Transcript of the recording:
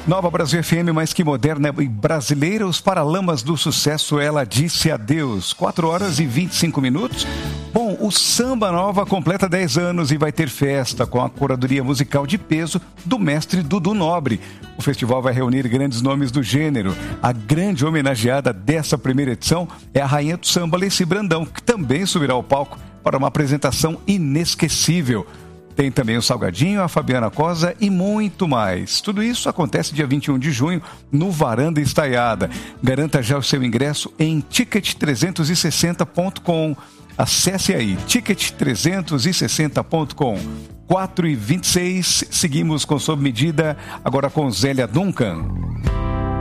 Nova Brasil FM, mais que moderna e brasileira, os Paralamas do Sucesso, ela disse adeus. 4h25. Bom, o Samba Nova completa 10 anos e vai ter festa com a curadoria musical de peso do mestre Dudu Nobre. O festival vai reunir grandes nomes do gênero. A grande homenageada dessa primeira edição é a rainha do samba, Alessi Brandão, que também subirá ao palco para uma apresentação inesquecível. Tem também o Salgadinho, a Fabiana Cosa e muito mais. Tudo isso acontece dia 21 de junho no Varanda Estaiada. Garanta já o seu ingresso em ticket360.com. Acesse aí, ticket360.com. 4h26, seguimos com Sob Medida, agora com Zélia Duncan.